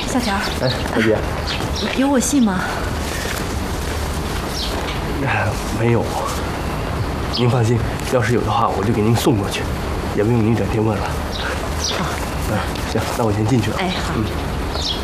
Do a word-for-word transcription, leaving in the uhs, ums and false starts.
小条。 哎，大姐， 有我信吗？ 哎，没有。您放心，要是有的话，我就给您送过去，也不用您整天问了。 好。 嗯，行，那我先进去了。 哎，好。嗯。